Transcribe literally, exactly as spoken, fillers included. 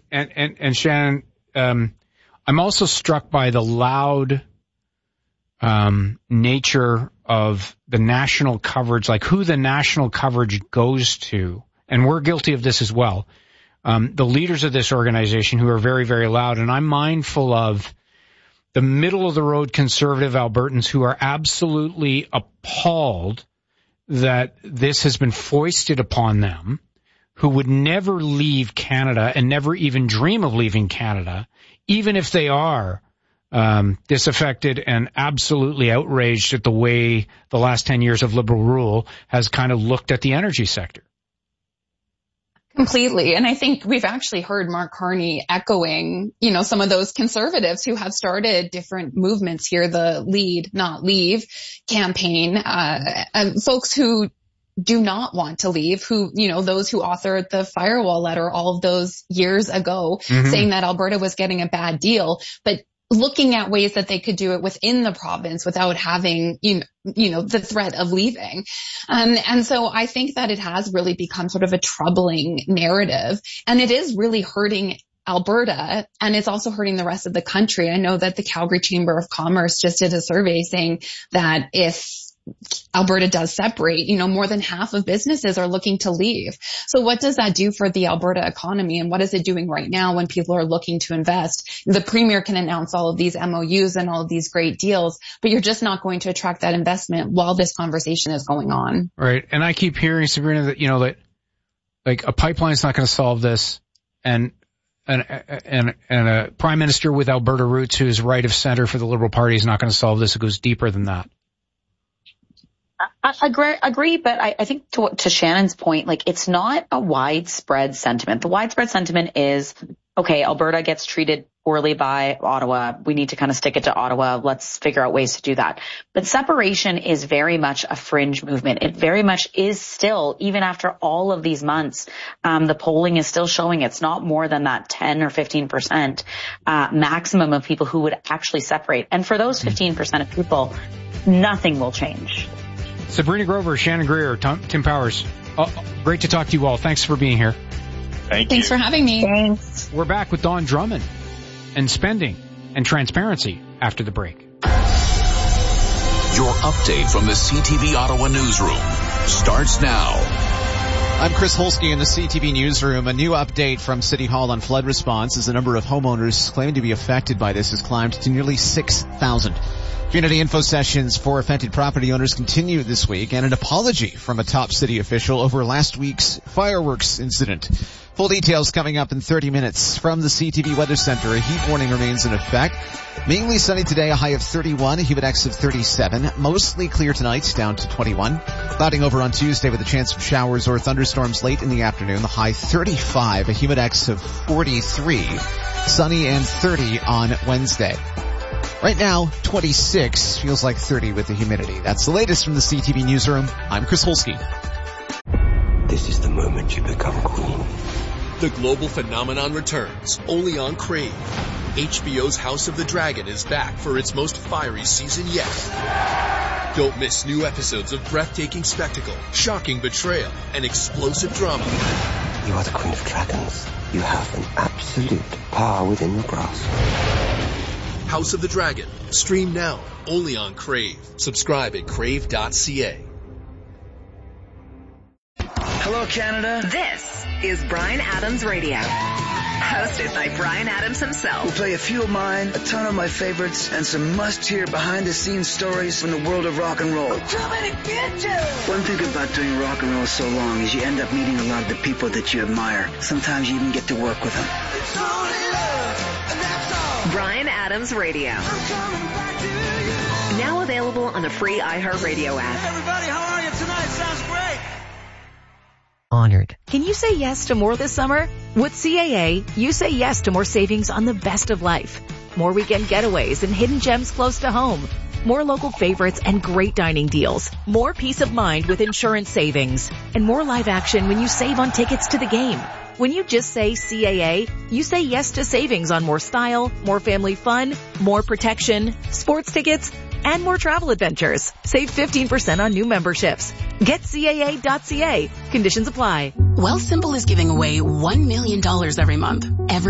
and, and, and Shannon, um, I'm also struck by the loud, um, nature of the national coverage, like who the national coverage goes to. And we're guilty of this as well. Um, the leaders of this organization who are very, very loud. And I'm mindful of the middle of the road conservative Albertans who are absolutely appalled that this has been foisted upon them, who would never leave Canada and never even dream of leaving Canada, even if they are um, disaffected and absolutely outraged at the way the last ten years of Liberal rule has kind of looked at the energy sector. Completely. And I think we've actually heard Mark Carney echoing, you know, some of those conservatives who have started different movements here, the Lead, Not Leave campaign, uh, and folks who do not want to leave, who, you know, those who authored the firewall letter all of those years ago, mm-hmm. saying that Alberta was getting a bad deal, but looking at ways that they could do it within the province without having, you know, you know, the threat of leaving. Um, and so I think that it has really become sort of a troubling narrative, and it is really hurting Alberta, and it's also hurting the rest of the country. I know that the Calgary Chamber of Commerce just did a survey saying that if Alberta does separate, you know, more than half of businesses are looking to leave. So what does that do for the Alberta economy, and what is it doing right now when people are looking to invest? The Premier can announce all of these M O Us and all of these great deals, but you're just not going to attract that investment while this conversation is going on. Right. And I keep hearing, Sabrina, that, you know, that like a pipeline is not going to solve this, and and and and a prime minister with Alberta roots who is right of center for the Liberal Party is not going to solve this. It goes deeper than that. I agree, agree, but I, I think to, to Shannon's point, like, it's not a widespread sentiment. The widespread sentiment is, okay, Alberta gets treated poorly by Ottawa. We need to kind of stick it to Ottawa. Let's figure out ways to do that. But separation is very much a fringe movement. It very much is still, even after all of these months, um, the polling is still showing it's not more than that ten or fifteen percent uh, maximum of people who would actually separate. And for those fifteen percent of people, nothing will change. Sabrina Grover, Shannon Greer, Tom, Tim Powers. Oh, great to talk to you all. Thanks for being here. Thank Thanks you. for having me. Thanks. We're back with Don Drummond and spending and transparency after the break. Your update from the C T V Ottawa newsroom starts now. I'm Chris Holsky in the C T V newsroom. A new update from City Hall on flood response as the number of homeowners claiming to be affected by this has climbed to nearly six thousand. Community info sessions for affected property owners continue this week, and an apology from a top city official over last week's fireworks incident. Full details coming up in thirty minutes. From the C T V Weather Center, a heat warning remains in effect. Mainly sunny today, a high of thirty-one, a humid index of thirty-seven. Mostly clear tonight, down to twenty-one. Clouding over on Tuesday with a chance of showers or thunderstorms late in the afternoon. The high thirty-five, a humid index of forty-three. Sunny and thirty on Wednesday. Right now, twenty-six, feels like thirty with the humidity. That's the latest from the C T V newsroom. I'm Chris Holsky. This is the moment you become queen. The global phenomenon returns, only on Crave. H B O's House of the Dragon is back for its most fiery season yet. Don't miss new episodes of breathtaking spectacle, shocking betrayal, and explosive drama. You are the queen of dragons. You have an absolute power within your grasp. House of the Dragon. Stream now, only on Crave. Subscribe at crave dot c a. Hello, Canada. This is Bryan Adams Radio. Hosted by Bryan Adams himself. We'll play a few of mine, a ton of my favorites, and some must-hear behind-the-scenes stories from the world of rock and roll. I'm coming to get you! One thing about doing rock and roll so long is you end up meeting a lot of the people that you admire. Sometimes you even get to work with them. It's only love, and that's all. Bryan Adams Radio. I'm coming back to you. Now available on the free iHeartRadio app. Hey, everybody, how are you tonight? Sounds great. Honored. Can you say yes to more this summer? With C A A, you say yes to more savings on the best of life. More weekend getaways and hidden gems close to home. More local favorites and great dining deals. More peace of mind with insurance savings. And more live action when you save on tickets to the game. When you just say C A A, you say yes to savings on more style, more family fun, more protection, sports tickets, and more travel adventures. Save fifteen percent on new memberships. Get C A A dot C A. Conditions apply. Wealthsimple is giving away one million dollars every month. Every